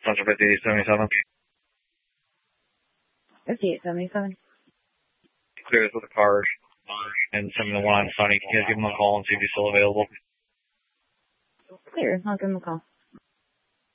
Central 5877. 5877. Clear this with a card and send me the one on Sunny. You guys give him a call and see if he's still available. Clear. I'll give him a call.